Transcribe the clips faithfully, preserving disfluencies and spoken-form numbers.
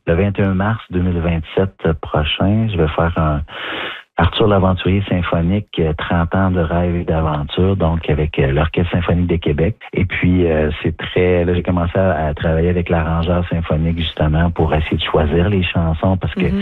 le vingt et un mars deux mille vingt-sept prochain, je vais faire un Arthur l'Aventurier symphonique, trente ans de rêve et d'aventure, donc avec l'Orchestre symphonique de Québec. Et puis, euh, c'est très... Là, j'ai commencé à, à travailler avec l'arrangeur symphonique, justement, pour essayer de choisir les chansons, parce que mm-hmm.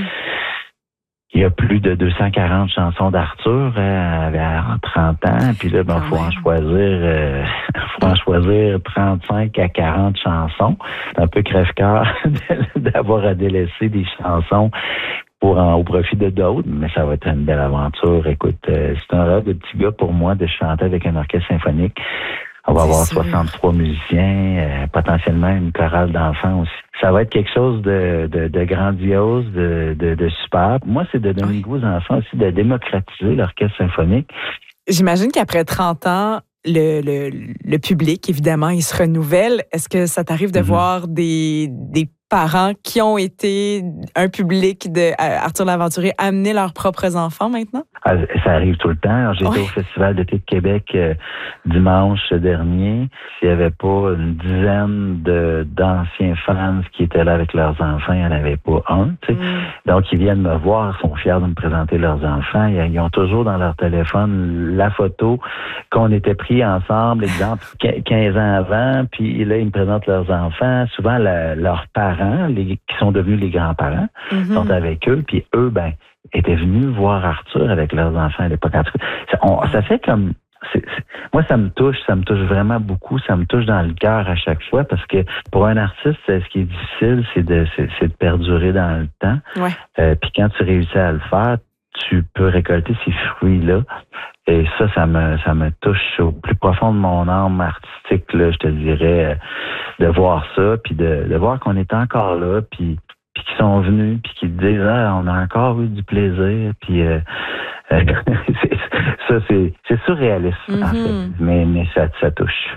il y a plus de deux cent quarante chansons d'Arthur euh, à trente ans, puis là, ben, faut en choisir, euh, faut en choisir trente-cinq à quarante chansons. C'est un peu crève-cœur d'avoir à délaisser des chansons pour en, au profit de d'autres, mais ça va être une belle aventure. Écoute, euh, c'est un rêve de petit gars pour moi de chanter avec un orchestre symphonique. On va c'est avoir sûr. soixante-trois musiciens, euh, potentiellement une chorale d'enfants aussi. Ça va être quelque chose de, de, de grandiose, de, de, de super. Moi, c'est de donner goût aux enfants aussi, de démocratiser l'orchestre symphonique. J'imagine qu'après trente ans, le, le, le public, évidemment, il se renouvelle. Est-ce que ça t'arrive de mm-hmm. voir des, des parents qui ont été un public de Arthur l'Aventurier amener leurs propres enfants maintenant? Ah, ça arrive tout le temps. J'étais oui. au Festival d'été de Québec euh, dimanche dernier. Il n'y avait pas une dizaine de, d'anciens fans qui étaient là avec leurs enfants. Il n'y en avait pas un. Tu sais. Mm. Donc, ils viennent me voir, sont fiers de me présenter leurs enfants. Ils, ils ont toujours dans leur téléphone la photo qu'on était pris ensemble, exemple, quinze ans avant. Puis là, ils me présentent leurs enfants. Souvent, la, leurs parents, les, qui sont devenus les grands-parents, mm-hmm. sont avec eux. Puis eux, ben étaient venus voir Arthur avec leurs enfants à l'époque. En tout cas, ça, on, ça fait comme... C'est, c'est, moi, ça me touche, ça me touche vraiment beaucoup, ça me touche dans le cœur à chaque fois, parce que pour un artiste, ce qui est difficile, c'est de, c'est, c'est de perdurer dans le temps. Ouais. Euh, puis quand tu réussis à le faire, tu peux récolter ces fruits-là. Et ça, ça me, ça me touche au plus profond de mon âme artistique, là, je te dirais, de voir ça, puis de, de voir qu'on est encore là, puis puis qui sont venus, puis qui disent « Ah, on a encore eu du plaisir », puis euh, euh, c'est, ça, c'est, c'est surréaliste, mm-hmm. en fait, mais, mais ça, ça touche.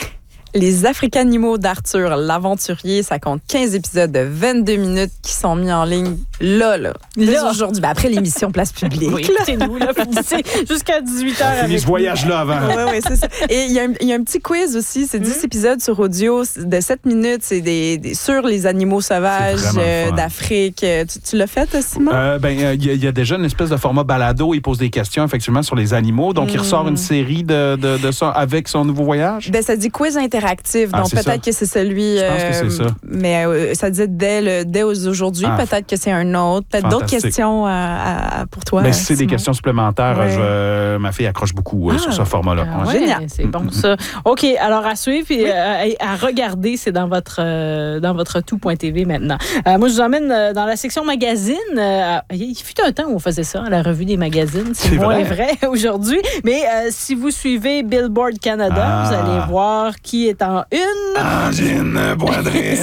Les Africanimaux d'Arthur l'Aventurier, ça compte quinze épisodes de vingt-deux minutes qui sont mis en ligne là, là. Là, aujourd'hui, ben après l'émission Place Publique. Oui, écoutez-nous, là, finissez jusqu'à dix-huit heures. On finit ce voyage-là avant. Oui, oui, c'est ça. Et il y, y a un petit quiz aussi, c'est dix mmh. épisodes sur audio de sept minutes, c'est des, des, sur les animaux sauvages euh, d'Afrique. Tu, tu l'as fait, Simon? Euh, ben, il y, y a déjà une espèce de format balado, il pose des questions, effectivement, sur les animaux, donc mmh. il ressort une série de, de, de ça avec son nouveau voyage? Ben, ça dit quiz interactif. Ah, donc, peut-être ça. que c'est celui... Je pense euh, que c'est ça. Mais euh, ça dit dès, le, dès aujourd'hui. Ah, peut-être que c'est un autre. Peut-être d'autres questions à, à, pour toi. Mais si c'est des questions supplémentaires, ouais. je, euh, ma fille accroche beaucoup euh, ah, sur ce format-là. Ah, ouais, génial. C'est bon, ça. OK, alors à suivre et oui. euh, à regarder, c'est dans votre, euh, dans votre tout point T V maintenant. Euh, moi, je vous emmène euh, dans la section magazine. Euh, il fut un temps où on faisait ça, la revue des magazines. C'est, c'est moins vrai, vrai aujourd'hui. Mais euh, si vous suivez Billboard Canada, ah. vous allez voir qui est en une. Angine Boisdrine.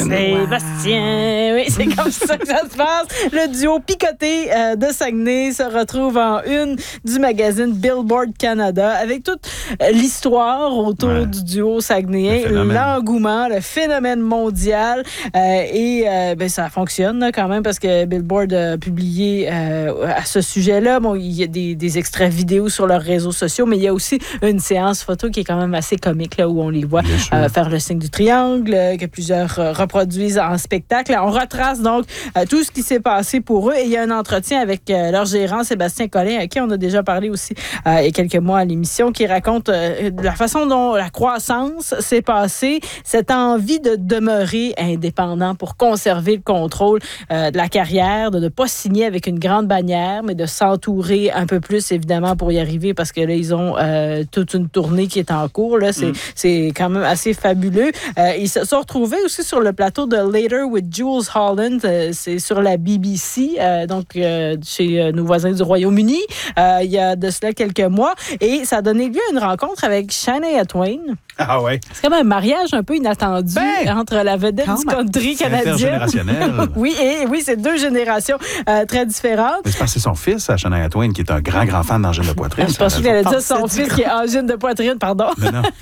Sébastien. Oui, c'est comme ça que ça se passe. Le duo picoté euh, de Saguenay se retrouve en une du magazine Billboard Canada avec toute l'histoire autour ouais. du duo saguenayen, l'engouement, le phénomène mondial. Euh, et euh, ben, ça fonctionne là, quand même parce que Billboard a publié euh, à ce sujet-là. Bon, il y a des, des extraits vidéo sur leurs réseaux sociaux, mais il y a aussi une séance photo qui est quand même assez comique là, où on les voit euh, faire le signe du triangle, euh, que plusieurs euh, reproduisent en spectacle. On retrace donc euh, tout ce qui s'est passé pour eux et il y a un entretien avec euh, leur gérant Sébastien Collin, à qui on a déjà parlé aussi euh, il y a quelques mois à l'émission, qui raconte euh, la façon dont la croissance s'est passée, cette envie de demeurer indépendant pour conserver le contrôle euh, de la carrière, de ne pas signer avec une grande bannière, mais de s'entourer un peu plus, évidemment, pour y arriver, parce que là, ils ont euh, toute une tournée qui est en cours. Là. C'est, mm. c'est quand même assez fabuleux. Euh, ils se sont retrouvés aussi sur le plateau de Later with Jules Holland. Euh, c'est sur la B B C, euh, donc euh, chez euh, nos voisins du Royaume-Uni. Euh, il y a de cela quelques mois. Et ça a donné lieu à une rencontre avec Shania Twain. Ah ouais. C'est comme un mariage un peu inattendu ben, entre la vedette du country canadienne. C'est intergénérationnel. oui, et oui, c'est deux générations euh, très différentes. Mais c'est parce que c'est son fils, Shania Twain, qui est un grand, grand fan d'angine de poitrine. Je pense qu'elle allait dire son fils qui est angine de poitrine, pardon. Mais non.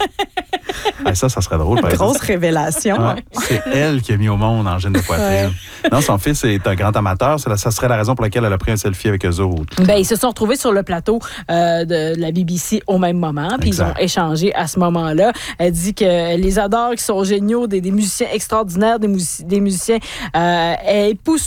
Ah, ça, ça serait drôle, par exemple. Grosse révélation. Ah, c'est elle qui a mis au monde angine de poitrine. Ouais. Non, son fils est un grand amateur. Ça serait la raison pour laquelle elle a pris un selfie avec eux autres. Ben, ils se sont retrouvés sur le plateau euh, de la B B C au même moment, puis ils ont échangé à ce moment-là. Elle dit qu'elle les adore, qu'ils sont géniaux, des, des musiciens extraordinaires, des, music- des musiciens. Euh, elle pousse